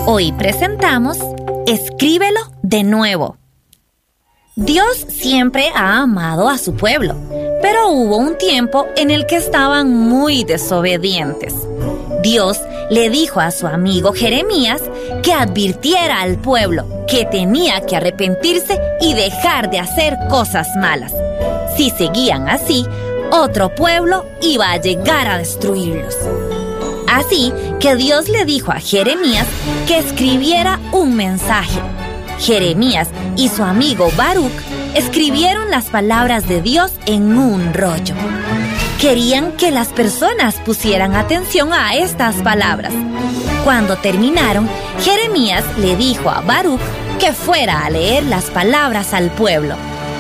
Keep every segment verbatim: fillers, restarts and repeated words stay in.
Hoy presentamos Escríbelo de nuevo. Dios siempre ha amado a su pueblo, pero hubo un tiempo en el que estaban muy desobedientes. Dios le dijo a su amigo Jeremías que advirtiera al pueblo que tenía que arrepentirse y dejar de hacer cosas malas. Si seguían así, otro pueblo iba a llegar a destruirlos. Así que Dios le dijo a Jeremías que escribiera un mensaje. Jeremías y su amigo Baruc escribieron las palabras de Dios en un rollo. Querían que las personas pusieran atención a estas palabras. Cuando terminaron, Jeremías le dijo a Baruc que fuera a leer las palabras al pueblo.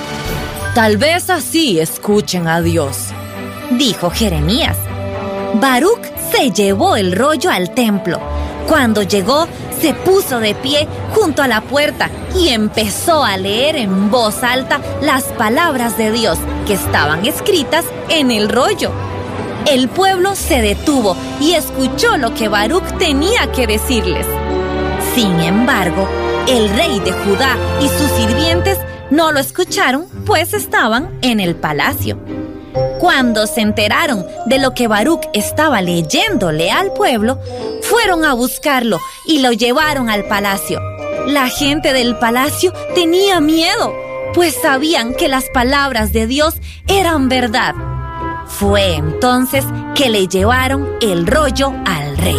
Tal vez así escuchen a Dios, dijo Jeremías. Baruc se llevó el rollo al templo. Cuando llegó, se puso de pie junto a la puerta y empezó a leer en voz alta las palabras de Dios que estaban escritas en el rollo. El pueblo se detuvo y escuchó lo que Baruc tenía que decirles. Sin embargo, el rey de Judá y sus sirvientes no lo escucharon, pues estaban en el palacio. Cuando se enteraron de lo que Baruc estaba leyéndole al pueblo, fueron a buscarlo y lo llevaron al palacio. La gente del palacio tenía miedo, pues sabían que las palabras de Dios eran verdad. Fue entonces que le llevaron el rollo al rey.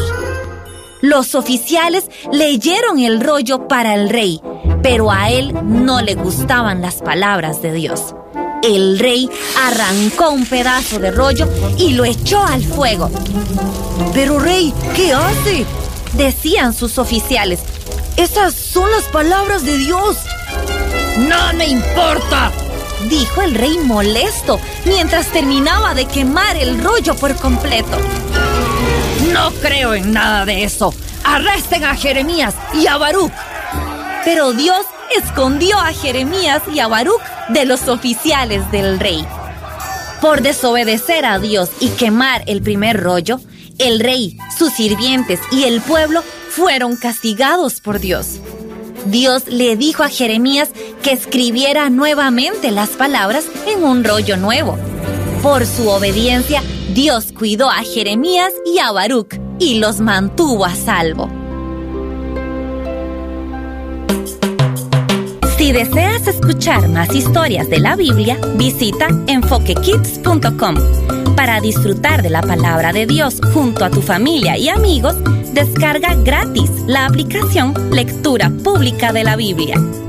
Los oficiales leyeron el rollo para el rey, pero a él no le gustaban las palabras de Dios. El rey arrancó un pedazo de rollo y lo echó al fuego. «Pero, rey, ¿qué hace?», decían sus oficiales. «Esas son las palabras de Dios». «No me importa», dijo el rey molesto mientras terminaba de quemar el rollo por completo. «No creo en nada de eso. Arresten a Jeremías y a Baruc». Pero Dios escondió a Jeremías y a Baruc de los oficiales del rey. Por desobedecer a Dios y quemar el primer rollo, el rey, sus sirvientes y el pueblo fueron castigados por Dios. Dios le dijo a Jeremías que escribiera nuevamente las palabras en un rollo nuevo. Por su obediencia, Dios cuidó a Jeremías y a Baruc y los mantuvo a salvo. Si deseas escuchar más historias de la Biblia, visita enfoque kids punto com. Para disfrutar de la palabra de Dios junto a tu familia y amigos, descarga gratis la aplicación Lectura Pública de la Biblia.